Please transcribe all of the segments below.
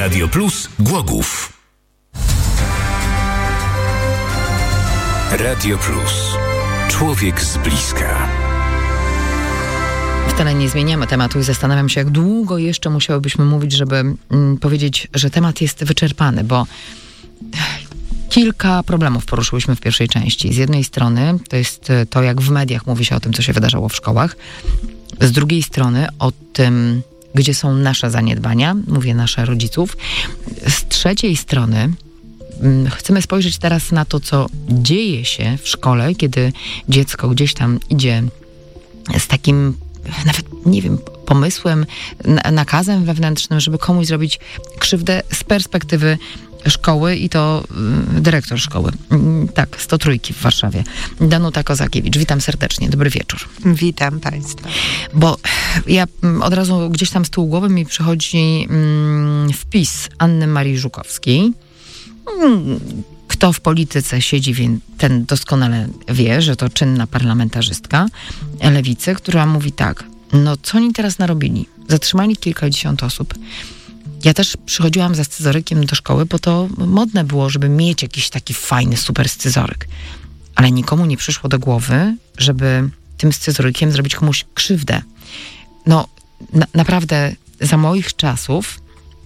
Radio Plus Głogów. Radio Plus. Człowiek z bliska. Wcale nie zmieniamy tematu i zastanawiam się, jak długo jeszcze musiałybyśmy mówić, żeby powiedzieć, że temat jest wyczerpany, bo kilka problemów poruszyłyśmy w pierwszej części. Z jednej strony to jest to, jak w mediach mówi się o tym, co się wydarzało w szkołach. Z drugiej strony o tym, gdzie są nasze zaniedbania, mówię nasze rodziców. Z trzeciej strony chcemy spojrzeć teraz na to, co dzieje się w szkole, kiedy dziecko gdzieś tam idzie z takim, nawet nie wiem, pomysłem, nakazem wewnętrznym, żeby komuś zrobić krzywdę z perspektywy szkoły i to dyrektor szkoły. Tak, 103 w Warszawie. Danuta Kozakiewicz. Witam serdecznie. Dobry wieczór. Witam Państwa. Bo ja od razu gdzieś tam z tyłu głowy mi przychodzi wpis Anny Marii Żukowskiej. Kto w polityce siedzi, ten doskonale wie, że to czynna parlamentarzystka lewicy, która mówi tak, no co oni teraz narobili? Zatrzymali kilkadziesiąt osób. Ja też przychodziłam ze scyzorykiem do szkoły, bo to modne było, żeby mieć jakiś taki fajny, super scyzoryk. Ale nikomu nie przyszło do głowy, żeby tym scyzorykiem zrobić komuś krzywdę. No, naprawdę za moich czasów,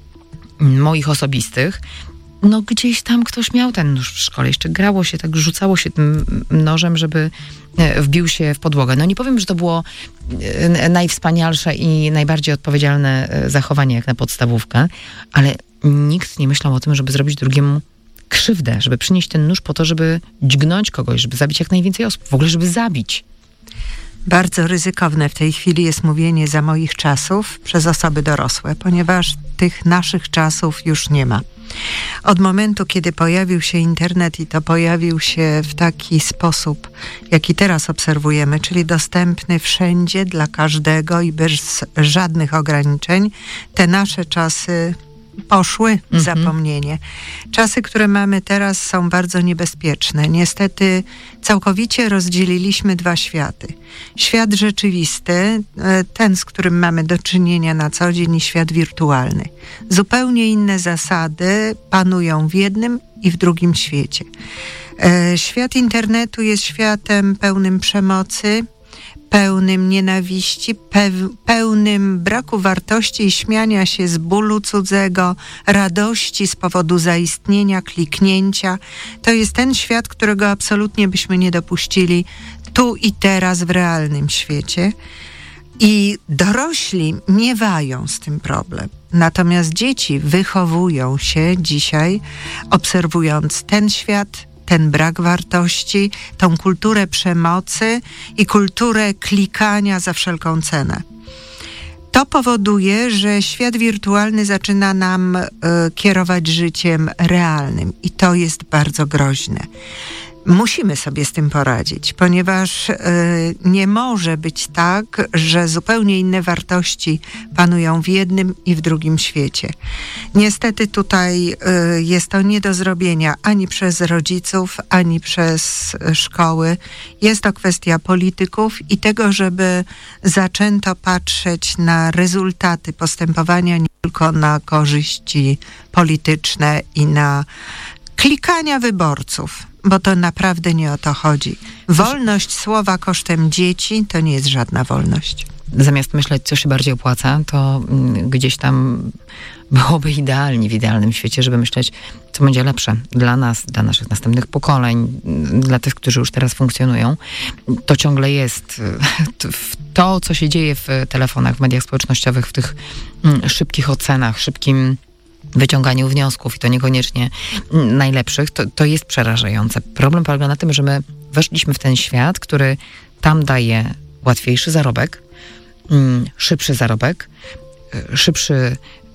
moich osobistych, no gdzieś tam ktoś miał ten nóż w szkole. Jeszcze grało się, tak rzucało się tym nożem, żeby wbił się w podłogę. No nie powiem, że to było najwspanialsze i najbardziej odpowiedzialne zachowanie jak na podstawówkę, ale nikt nie myślał o tym, żeby zrobić drugiemu krzywdę, żeby przynieść ten nóż po to, żeby dźgnąć kogoś, żeby zabić jak najwięcej osób, w ogóle żeby zabić. Bardzo ryzykowne w tej chwili jest mówienie za moich czasów przez osoby dorosłe, ponieważ tych naszych czasów już nie ma. Od momentu, kiedy pojawił się internet i to pojawił się w taki sposób, jaki teraz obserwujemy, czyli dostępny wszędzie dla każdego i bez żadnych ograniczeń, te nasze czasy poszły w zapomnienie. Czasy, które mamy teraz, są bardzo niebezpieczne. Niestety całkowicie rozdzieliliśmy dwa światy. Świat rzeczywisty, ten, z którym mamy do czynienia na co dzień, i świat wirtualny. Zupełnie inne zasady panują w jednym i w drugim świecie. Świat internetu jest światem pełnym przemocy, pełnym nienawiści, pełnym braku wartości i śmiania się z bólu cudzego, radości z powodu zaistnienia, kliknięcia. To jest ten świat, którego absolutnie byśmy nie dopuścili tu i teraz w realnym świecie. I dorośli miewają z tym problem. Natomiast dzieci wychowują się dzisiaj, obserwując ten świat, ten brak wartości, tą kulturę przemocy i kulturę klikania za wszelką cenę. To powoduje, że świat wirtualny zaczyna nam kierować życiem realnym i to jest bardzo groźne. Musimy sobie z tym poradzić, ponieważ nie może być tak, że zupełnie inne wartości panują w jednym i w drugim świecie. Niestety tutaj jest to nie do zrobienia ani przez rodziców, ani przez szkoły. Jest to kwestia polityków i tego, żeby zaczęto patrzeć na rezultaty postępowania, nie tylko na korzyści polityczne i na klikania wyborców. Bo to naprawdę nie o to chodzi. Wolność słowa kosztem dzieci to nie jest żadna wolność. Zamiast myśleć, co się bardziej opłaca, to gdzieś tam byłoby idealnie w idealnym świecie, żeby myśleć, co będzie lepsze dla nas, dla naszych następnych pokoleń, dla tych, którzy już teraz funkcjonują. To ciągle jest to, co się dzieje w telefonach, w mediach społecznościowych, w tych szybkich ocenach, szybkim wyciąganiu wniosków i to niekoniecznie najlepszych, to jest przerażające. Problem polega na tym, że my weszliśmy w ten świat, który tam daje łatwiejszy zarobek, szybszy zarobek, szybszy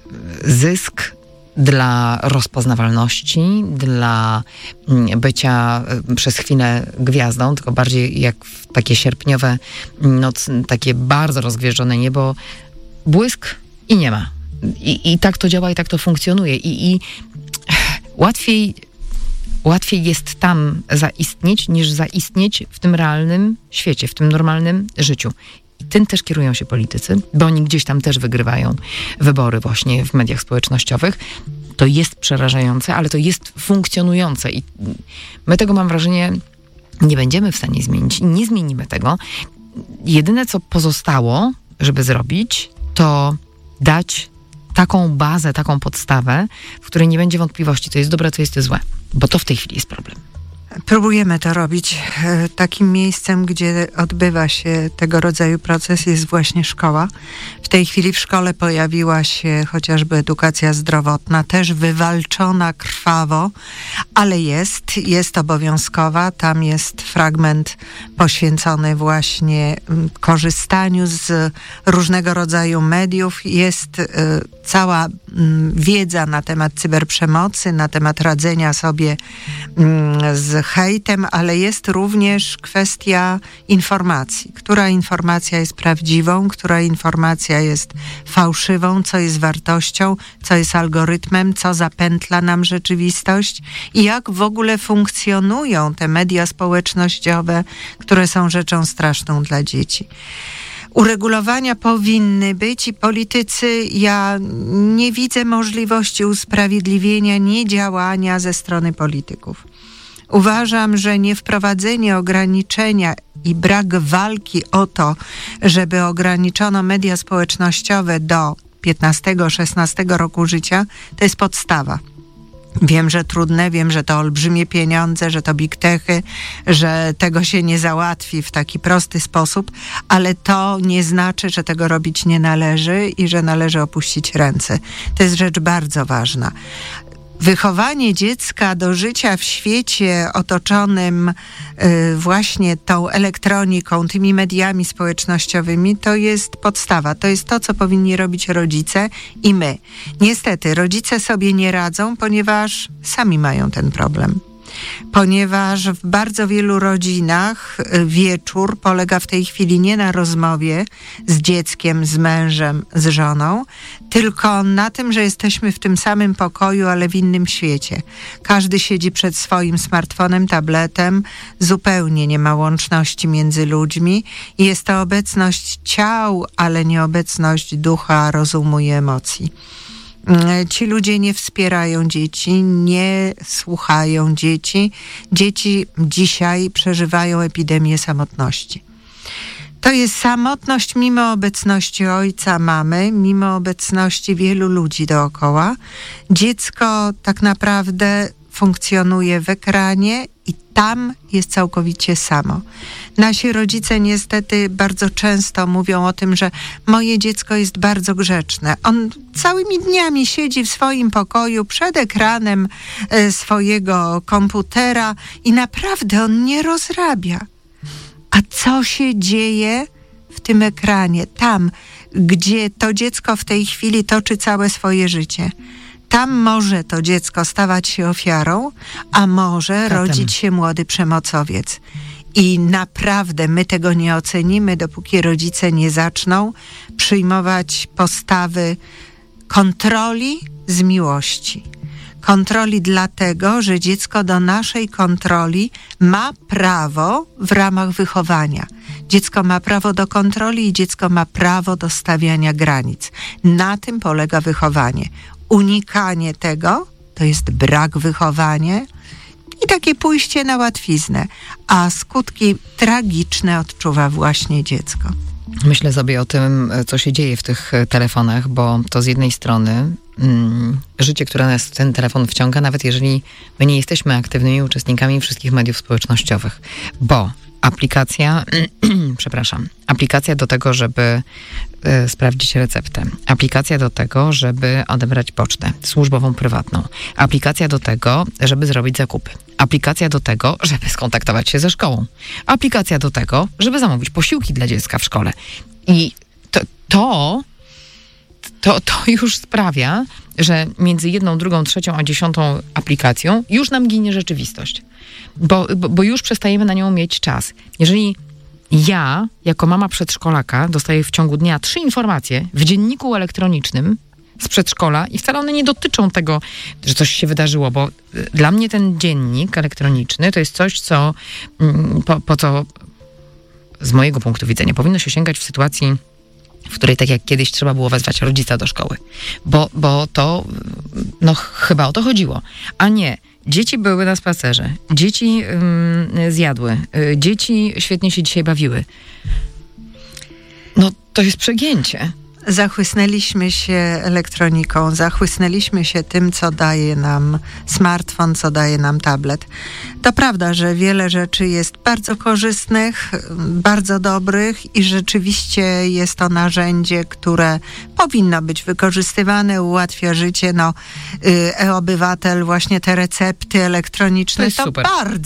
zysk dla rozpoznawalności, dla bycia przez chwilę gwiazdą, tylko bardziej jak w takie sierpniowe takie bardzo rozgwieżdżone niebo, błysk i nie ma. I tak to działa, i tak to funkcjonuje. I łatwiej jest tam zaistnieć, niż zaistnieć w tym realnym świecie, w tym normalnym życiu. I tym też kierują się politycy, bo oni gdzieś tam też wygrywają wybory właśnie w mediach społecznościowych. To jest przerażające, ale to jest funkcjonujące i my tego, mam wrażenie, nie będziemy w stanie zmienić i nie zmienimy tego. Jedyne, co pozostało, żeby zrobić, to dać taką bazę, taką podstawę, w której nie będzie wątpliwości, co jest dobre, co jest złe. Bo to w tej chwili jest problem. Próbujemy to robić. Takim miejscem, gdzie odbywa się tego rodzaju proces, jest właśnie szkoła. W tej chwili w szkole pojawiła się chociażby edukacja zdrowotna, też wywalczona krwawo, ale jest obowiązkowa. Tam jest fragment poświęcony właśnie korzystaniu z różnego rodzaju mediów. Jest cała wiedza na temat cyberprzemocy, na temat radzenia sobie z hejtem, ale jest również kwestia informacji. Która informacja jest prawdziwą, która informacja jest fałszywą, co jest wartością, co jest algorytmem, co zapętla nam rzeczywistość i jak w ogóle funkcjonują te media społecznościowe, które są rzeczą straszną dla dzieci. Uregulowania powinny być i politycy, ja nie widzę możliwości usprawiedliwienia niedziałania ze strony polityków. Uważam, że niewprowadzenie ograniczenia i brak walki o to, żeby ograniczono media społecznościowe do 15-16 roku życia, to jest podstawa. Wiem, że trudne, wiem, że to olbrzymie pieniądze, że to big techy, że tego się nie załatwi w taki prosty sposób, ale to nie znaczy, że tego robić nie należy i że należy opuścić ręce. To jest rzecz bardzo ważna. Wychowanie dziecka do życia w świecie otoczonym właśnie tą elektroniką, tymi mediami społecznościowymi, to jest podstawa. To jest to, co powinni robić rodzice i my. Niestety, rodzice sobie nie radzą, ponieważ sami mają ten problem. Ponieważ w bardzo wielu rodzinach wieczór polega w tej chwili nie na rozmowie z dzieckiem, z mężem, z żoną, tylko na tym, że jesteśmy w tym samym pokoju, ale w innym świecie. Każdy siedzi przed swoim smartfonem, tabletem, zupełnie nie ma łączności między ludźmi. Jest to obecność ciał, ale nie obecność ducha, rozumu i emocji. Ci ludzie nie wspierają dzieci, nie słuchają dzieci. Dzieci dzisiaj przeżywają epidemię samotności. To jest samotność mimo obecności ojca, mamy, mimo obecności wielu ludzi dookoła. Dziecko tak naprawdę funkcjonuje w ekranie i tam jest całkowicie samo. Nasi rodzice niestety bardzo często mówią o tym, że moje dziecko jest bardzo grzeczne. On całymi dniami siedzi w swoim pokoju przed ekranem swojego komputera i naprawdę on nie rozrabia. A co się dzieje w tym ekranie? Tam, gdzie to dziecko w tej chwili toczy całe swoje życie. Tam może to dziecko stawać się ofiarą, a może rodzić się młody przemocowiec. I naprawdę my tego nie ocenimy, dopóki rodzice nie zaczną przyjmować postawy kontroli z miłości. Kontroli dlatego, że dziecko do naszej kontroli ma prawo w ramach wychowania. Dziecko ma prawo do kontroli i dziecko ma prawo do stawiania granic. Na tym polega wychowanie. Unikanie tego to jest brak wychowania i takie pójście na łatwiznę, a skutki tragiczne odczuwa właśnie dziecko. Myślę sobie o tym, co się dzieje w tych telefonach, bo to z jednej strony życie, które nas w ten telefon wciąga, nawet jeżeli my nie jesteśmy aktywnymi uczestnikami wszystkich mediów społecznościowych, bo aplikacja do tego, żeby sprawdzić receptę, aplikacja do tego, żeby odebrać pocztę służbową, prywatną, aplikacja do tego, żeby zrobić zakupy, aplikacja do tego, żeby skontaktować się ze szkołą, aplikacja do tego, żeby zamówić posiłki dla dziecka w szkole. I to już sprawia, że między jedną, drugą, trzecią, a 10 aplikacją już nam ginie rzeczywistość. Bo już przestajemy na nią mieć czas. Jeżeli ja, jako mama przedszkolaka, dostaję w ciągu dnia 3 informacje w dzienniku elektronicznym z przedszkola i wcale one nie dotyczą tego, że coś się wydarzyło, bo dla mnie ten dziennik elektroniczny to jest coś, co po co z mojego punktu widzenia powinno się sięgać w sytuacji, w której tak jak kiedyś trzeba było wezwać rodzica do szkoły. Bo to No chyba o to chodziło. A nie, dzieci były na spacerze, dzieci zjadły, dzieci świetnie się dzisiaj bawiły. No to jest przegięcie. Zachłysnęliśmy się elektroniką, zachłysnęliśmy się tym, co daje nam smartfon, co daje nam tablet. To prawda, że wiele rzeczy jest bardzo korzystnych, bardzo dobrych i rzeczywiście jest to narzędzie, które powinno być wykorzystywane, ułatwia życie. E-obywatel, właśnie te recepty elektroniczne, To jest super. bardzo